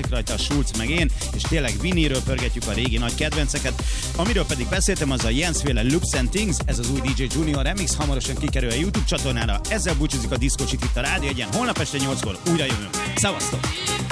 játszik rajta a Schulz meg én, és tényleg Vinnyről pörgetjük a régi nagy kedvenceket. Amiről pedig beszéltem, az a Jensféle Loops and Things, ez az új DJ Junior remix, hamarosan kikerül a YouTube csatornára. Ezzel búcsúzik a Diszkocsit itt a Rádió Egyen. Holnap este 8-kor újra jövünk. Szevasztok!